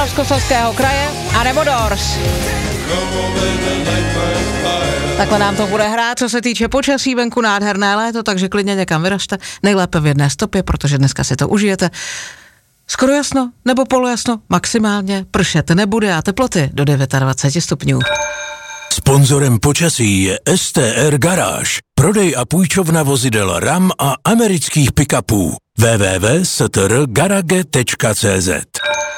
Moravskoslezského kraje a nebo Doors. Takhle nám to bude hrát, co se týče počasí, venku nádherné léto, takže klidně někam vyražte, nejlépe v jedné stopě, protože dneska si to užijete. Skoro jasno, nebo polojasno, maximálně pršet nebude a teploty do 29 stupňů. Sponzorem počasí je STR Garáž, prodej a půjčovna vozidel RAM a amerických pick-upů. www.strgarage.cz